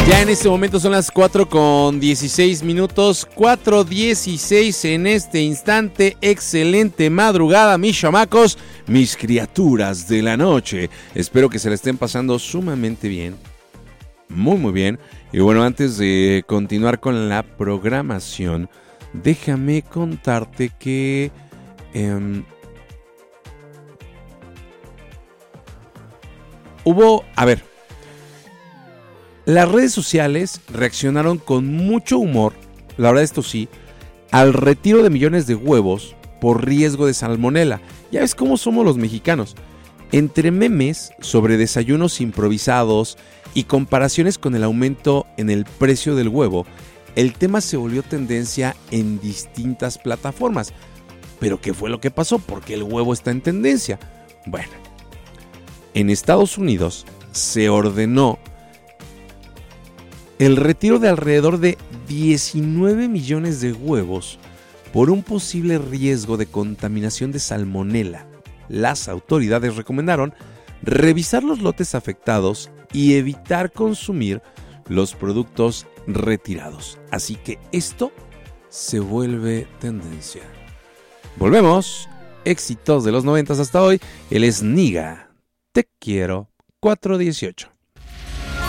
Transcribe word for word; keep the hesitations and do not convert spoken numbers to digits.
Ya en este momento son las cuatro con dieciséis minutos, cuatro dieciséis en este instante. Excelente madrugada, mis chamacos, mis criaturas de la noche. Espero que se la estén pasando sumamente bien, muy muy bien. Y bueno, antes de continuar con la programación, déjame contarte que eh, hubo, a ver, las redes sociales reaccionaron con mucho humor, la verdad esto sí, al retiro de millones de huevos por riesgo de salmonela. Ya ves cómo somos los mexicanos. Entre memes sobre desayunos improvisados y comparaciones con el aumento en el precio del huevo, el tema se volvió tendencia en distintas plataformas. ¿Pero qué fue lo que pasó? ¿Por qué el huevo está en tendencia? Bueno, en Estados Unidos se ordenó el retiro de alrededor de diecinueve millones de huevos por un posible riesgo de contaminación de salmonela. Las autoridades recomendaron revisar los lotes afectados y evitar consumir los productos retirados. Así que esto se vuelve tendencia. Volvemos. Éxitos de los noventas hasta hoy. Él es Niga. Te quiero. cuatro dieciocho.